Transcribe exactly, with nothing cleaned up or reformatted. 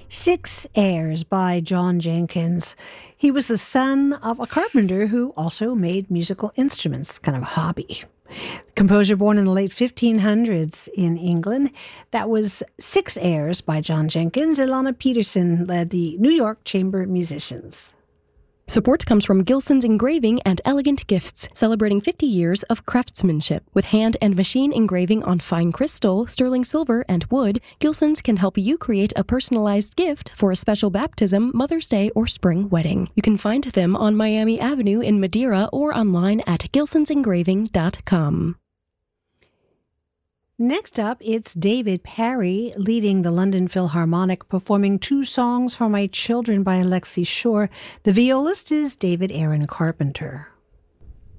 Six Airs by John Jenkins. He was the son of a carpenter who also made musical instruments, kind of a hobby. Composer born in the late fifteen hundreds in England. That was Six Airs by John Jenkins. Ilana Peterson led the New York Chamber Musicians. Support comes from Gilson's Engraving and Elegant Gifts, celebrating fifty years of craftsmanship. With hand and machine engraving on fine crystal, sterling silver, and wood, Gilson's can help you create a personalized gift for a special baptism, Mother's Day, or spring wedding. You can find them on Miami Avenue in Madeira or online at gilsons engraving dot com. Next up, it's David Parry leading the London Philharmonic, performing Two Songs for My Children by Alexi Shore. The violist is David Aaron Carpenter.